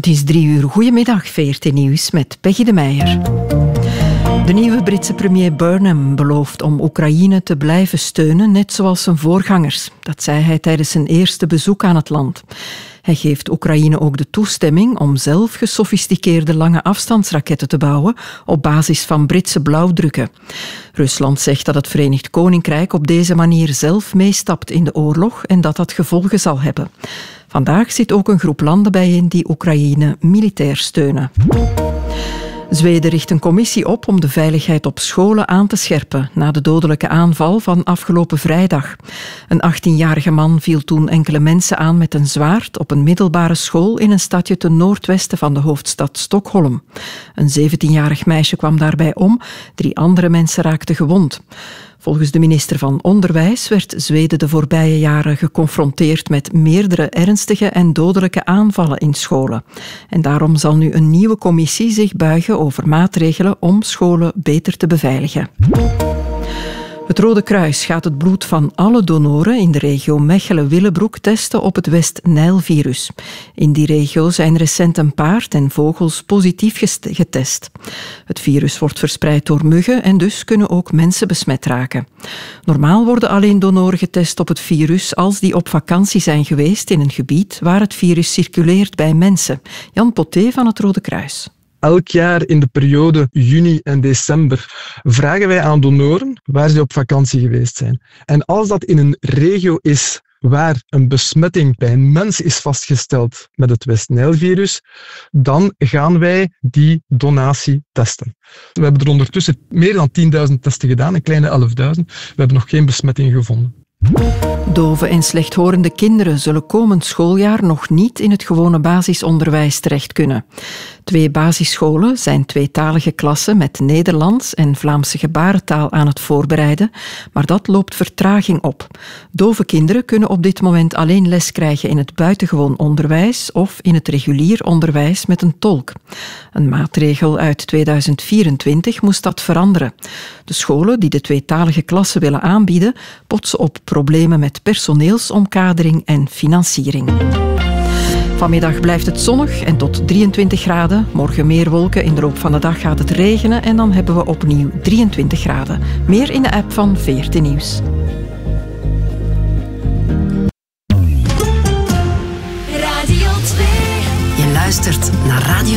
Het is 3:00. Goedemiddag, VRT Nieuws met Peggy de Meijer. De nieuwe Britse premier Burnham belooft om Oekraïne te blijven steunen, net zoals zijn voorgangers. Dat zei hij tijdens zijn eerste bezoek aan het land. Hij geeft Oekraïne ook de toestemming om zelf gesofisticeerde lange afstandsraketten te bouwen op basis van Britse blauwdrukken. Rusland zegt dat het Verenigd Koninkrijk op deze manier zelf meestapt in de oorlog en dat dat gevolgen zal hebben. Vandaag zit ook een groep landen bijeen die Oekraïne militair steunen. Zweden richt een commissie op om de veiligheid op scholen aan te scherpen na de dodelijke aanval van afgelopen vrijdag. Een 18-jarige man viel toen enkele mensen aan met een zwaard op een middelbare school in een stadje ten noordwesten van de hoofdstad Stockholm. Een 17-jarig meisje kwam daarbij om, 3 andere mensen raakten gewond. Volgens de minister van Onderwijs werd Zweden de voorbije jaren geconfronteerd met meerdere ernstige en dodelijke aanvallen in scholen. En daarom zal nu een nieuwe commissie zich buigen over maatregelen om scholen beter te beveiligen. Het Rode Kruis gaat het bloed van alle donoren in de regio Mechelen-Willebroek testen op het West-Nijl-virus. In die regio zijn recent een paard en vogels positief getest. Het virus wordt verspreid door muggen en dus kunnen ook mensen besmet raken. Normaal worden alleen donoren getest op het virus als die op vakantie zijn geweest in een gebied waar het virus circuleert bij mensen. Jan Poté van het Rode Kruis. Elk jaar in de periode juni en december vragen wij aan donoren waar ze op vakantie geweest zijn. En als dat in een regio is waar een besmetting bij een mens is vastgesteld met het West-Nijl-virus, dan gaan wij die donatie testen. We hebben er ondertussen meer dan 10.000 testen gedaan, een kleine 11.000. We hebben nog geen besmetting gevonden. Dove en slechthorende kinderen zullen komend schooljaar nog niet in het gewone basisonderwijs terecht kunnen. 2 basisscholen zijn 2-talige klassen met Nederlands en Vlaamse gebarentaal aan het voorbereiden, maar dat loopt vertraging op. Dove kinderen kunnen op dit moment alleen les krijgen in het buitengewoon onderwijs of in het regulier onderwijs met een tolk. Een maatregel uit 2024 moest dat veranderen. De scholen die de 2-talige klassen willen aanbieden, botsen op problemen met personeelsomkadering en financiering. Vanmiddag blijft het zonnig en tot 23 graden. Morgen meer wolken, in de loop van de dag gaat het regenen en dan hebben we opnieuw 23 graden. Meer in de app van VRT Nieuws. Radio 2. Je luistert naar Radio